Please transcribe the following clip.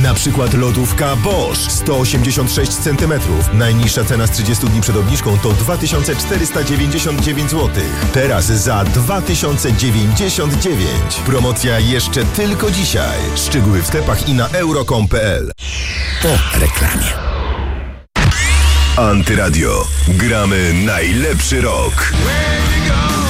Na przykład lodówka Bosch 186 cm. Najniższa cena z 30 dni przed obniżką to 2499 zł. Teraz za 2099. Promocja jeszcze tylko dzisiaj. Szczegóły w sklepach i na euro.com.pl. Po reklamie. Antyradio. Gramy najlepszy rok.